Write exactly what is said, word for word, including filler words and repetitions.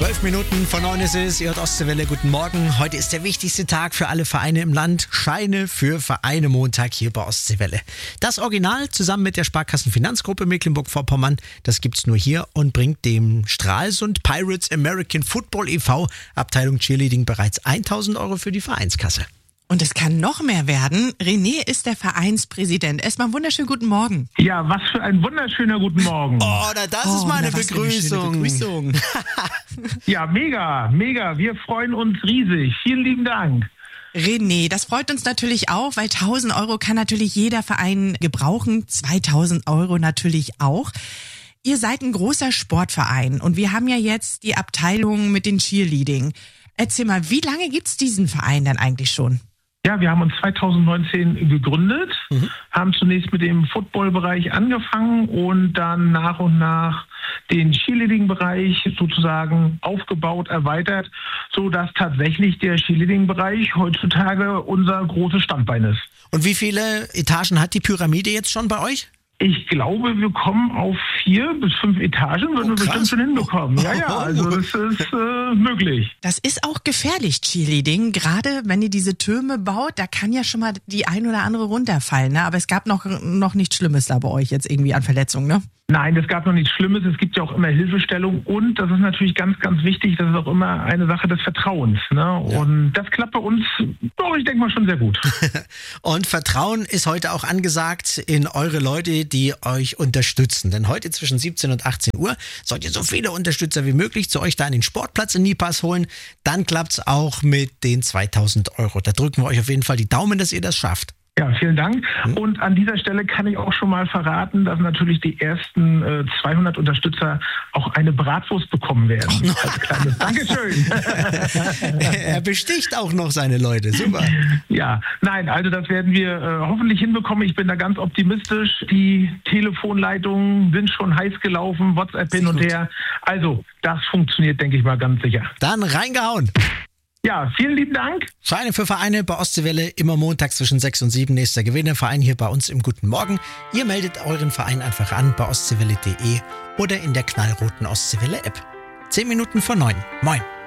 Zwölf Minuten vor neun ist es, ihr hört Ostseewelle, guten Morgen. Heute ist der wichtigste Tag für alle Vereine im Land. Scheine für Vereine Montag hier bei Ostseewelle. Das Original zusammen mit der Sparkassenfinanzgruppe Mecklenburg-Vorpommern, das gibt's nur hier und bringt dem Stralsund Pirates American Football e V Abteilung Cheerleading bereits tausend Euro für die Vereinskasse. Und es kann noch mehr werden. René ist der Vereinspräsident. Erstmal einen wunderschönen guten Morgen. Ja, was für ein wunderschöner guten Morgen. Oh, na, das Oh, ist meine na, was für eine Begrüßung. schöne Begrüßung. Ja, mega, mega. Wir freuen uns riesig. Vielen lieben Dank. René, das freut uns natürlich auch, weil tausend Euro kann natürlich jeder Verein gebrauchen. zweitausend Euro natürlich auch. Ihr seid ein großer Sportverein und wir haben ja jetzt die Abteilung mit den Cheerleading. Erzähl mal, wie lange gibt's diesen Verein dann eigentlich schon? Ja, wir haben uns zweitausendneunzehn gegründet, mhm. haben zunächst mit dem Football-Bereich angefangen und dann nach und nach den Cheerleading-Bereich sozusagen aufgebaut, erweitert, sodass tatsächlich der Cheerleading-Bereich heutzutage unser großes Standbein ist. Und wie viele Etagen hat die Pyramide jetzt schon bei euch? Ich glaube, wir kommen auf vier bis fünf Etagen, würden Oh, wir bestimmt schon hinbekommen. Ja, ja, also das ist äh, möglich. Das ist auch gefährlich, Cheerleading. Gerade wenn ihr diese Türme baut, da kann ja schon mal die ein oder andere runterfallen. Ne? Aber es gab noch, noch nichts Schlimmes da bei euch jetzt irgendwie an Verletzungen, ne? Nein, es gab noch nichts Schlimmes. Es gibt ja auch immer Hilfestellung und das ist natürlich ganz, ganz wichtig. Das ist auch immer eine Sache des Vertrauens. Ne? Ja. Und das klappt bei uns, doch, ich denke mal, schon sehr gut. Und Vertrauen ist heute auch angesagt in eure Leute, die euch unterstützen. Denn heute zwischen siebzehn und achtzehn Uhr sollt ihr so viele Unterstützer wie möglich zu euch da an den Sportplatz in Niepass holen. Dann klappt's auch mit den zweitausend Euro. Da drücken wir euch auf jeden Fall die Daumen, dass ihr das schafft. Ja, vielen Dank. Und an dieser Stelle kann ich auch schon mal verraten, dass natürlich die ersten äh, zweihundert Unterstützer auch eine Bratwurst bekommen werden. Als kleines Dankeschön. Er besticht auch noch seine Leute. Super. Ja, nein, also das werden wir äh, hoffentlich hinbekommen. Ich bin da ganz optimistisch. Die Telefonleitungen sind schon heiß gelaufen, WhatsApp hin und her. Also, das funktioniert, denke ich mal, ganz sicher. Dann reingehauen. Ja, vielen lieben Dank. Scheine für Vereine bei Ostseewelle, immer montags zwischen sechs und sieben. Nächster Gewinnerverein hier bei uns im Guten Morgen. Ihr meldet euren Verein einfach an bei ostseewelle punkt de oder in der knallroten Ostseewelle App. Zehn Minuten vor neun. Moin.